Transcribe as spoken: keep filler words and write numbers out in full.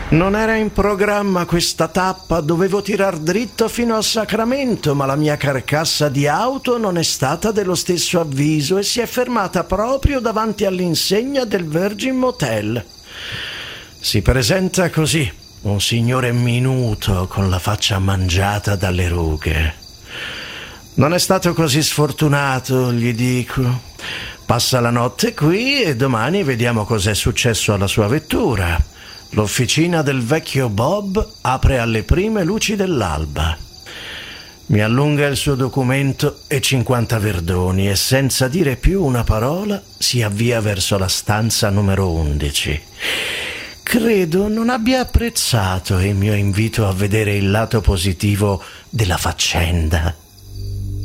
Non era in programma questa tappa, dovevo tirar dritto fino a Sacramento, ma la mia carcassa di auto non è stata dello stesso avviso e si è fermata proprio davanti all'insegna del Virgin Motel. Si presenta così, un signore minuto con la faccia mangiata dalle rughe. Non è stato così sfortunato, gli dico. Passa la notte qui e domani vediamo cos'è successo alla sua vettura. L'officina del vecchio Bob apre alle prime luci dell'alba. Mi allunga il suo documento e cinquanta verdoni e senza dire più una parola si avvia verso la stanza numero undici. Credo non abbia apprezzato il mio invito a vedere il lato positivo della faccenda.